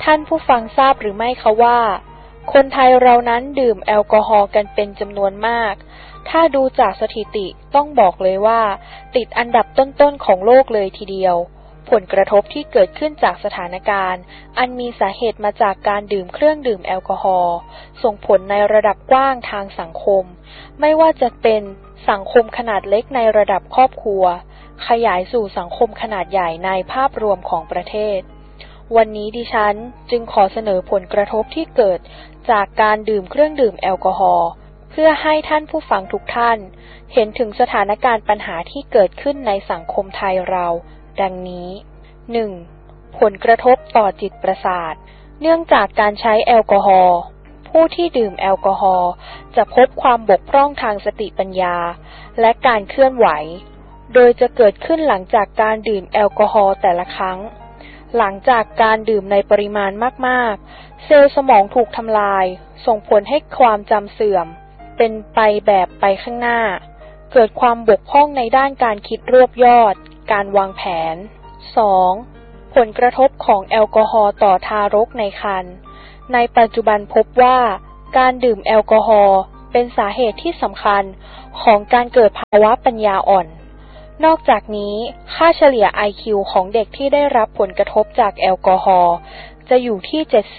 ท่านผู้ฟังทราบหรือไม่คะว่าคนไทยเรานั้นดื่มแอลกอฮอล์กันเป็นจำนวนมากถ้าดูจากสถิติต้องบอกเลยว่าติดอันดับต้นๆของโลกเลยทีเดียวผลกระทบที่เกิดขึ้นจากสถานการณ์อันมีสาเหตุมาจากการดื่มเครื่องดื่มแอลกอฮอล์ส่งผลในระดับกว้างทางสังคมไม่ว่าจะเป็นสังคมขนาดเล็กในระดับครอบครัวขยายสู่สังคมขนาดใหญ่ในภาพรวมของประเทศวันนี้ดิฉันจึงขอเสนอผลกระทบที่เกิดจากการดื่มเครื่องดื่มแอลกอฮอล์เพื่อให้ท่านผู้ฟังทุกท่านเห็นถึงสถานการณ์ปัญหาที่เกิดขึ้นในสังคมไทยเราดังนี้ 1. ผลกระทบต่อจิตประสาทเนื่องจากการใช้แอลกอฮอล์ผู้ที่ดื่มแอลกอฮอล์จะพบความบกพร่องทางสติปัญญาและการเคลื่อนไหวโดยจะเกิดขึ้นหลังจากการดื่มแอลกอฮอล์แต่ละครั้งหลังจากการดื่มในปริมาณมากๆเซลล์สมองถูกทำลายส่งผลให้ความจำเสื่อมเป็นไปแบบไปข้างหน้าเกิดความบกพร่องในด้านการคิดรวบยอดการวางแผน 2. ผลกระทบของแอลกอฮอล์ต่อทารกในครรภ์ในปัจจุบันพบว่าการดื่มแอลกอฮอล์เป็นสาเหตุที่สำคัญของการเกิดภาวะปัญญาอ่อนนอกจากนี้ค่าเฉลี่ย IQ ของเด็กที่ได้รับผลกระทบจากแอลกอฮอล์จะอยู่ที่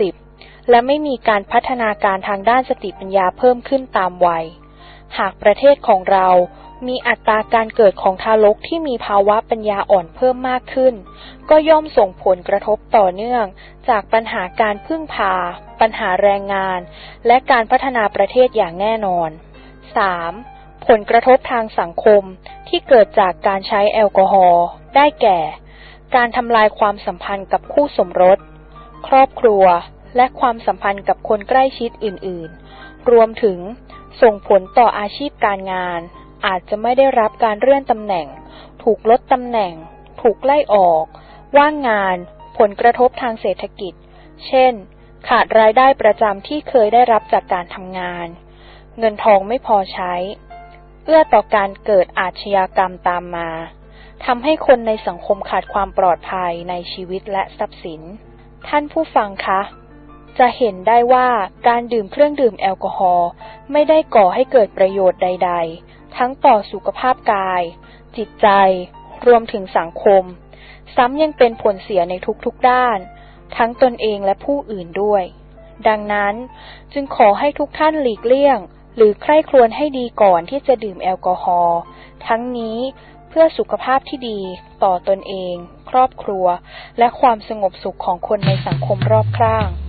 70 และไม่มีการพัฒนาการทางด้านสติปัญญาเพิ่มขึ้นตามวัยหากประเทศของเรามีอัตราการเกิดของทารกที่มีภาวะปัญญาอ่อนเพิ่มมากขึ้นก็ย่อมส่งผลกระทบต่อเนื่องจากปัญหาการพึ่งพาปัญหาแรงงานและการพัฒนาประเทศอย่างแน่นอน 3. ผลกระทบทางสังคมที่เกิดจากการใช้แอลกอฮอล์ได้แก่การทำลายความสัมพันธ์กับคู่สมรสครอบครัวและความสัมพันธ์กับคนใกล้ชิดอื่นๆรวมถึงส่งผลต่ออาชีพการงานอาจจะไม่ได้รับการเลื่อนตำแหน่งถูกลดตำแหน่งถูกไล่ออกว่างงานผลกระทบทางเศรษฐกิจเช่นขาดรายได้ประจำที่เคยได้รับจากการทำงานเงินทองไม่พอใช้เอื้อต่อการเกิดอาชญากรรมตามมาทำให้คนในสังคมขาดความปลอดภัยในชีวิตและทรัพย์สินท่านผู้ฟังคะจะเห็นได้ว่าการดื่มเครื่องดื่มแอลกอฮอล์ไม่ได้ก่อให้เกิดประโยชน์ใดๆทั้งต่อสุขภาพกายจิตใจรวมถึงสังคมซ้ำยังเป็นผลเสียในทุกๆด้านทั้งตนเองและผู้อื่นด้วยดังนั้นจึงขอให้ทุกท่านหลีกเลี่ยงหรือใคร่ครวญให้ดีก่อนที่จะดื่มแอลกอฮอล์ทั้งนี้เพื่อสุขภาพที่ดีต่อตนเองครอบครัวและความสงบสุขของคนในสังคมรอบข้าง